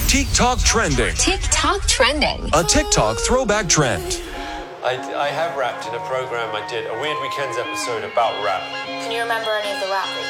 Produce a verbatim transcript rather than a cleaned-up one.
TikTok trending. TikTok trending. A TikTok throwback trend. I, I have rapped in a program I did, a Weird Weekends episode about rap. Can you remember any of the rap that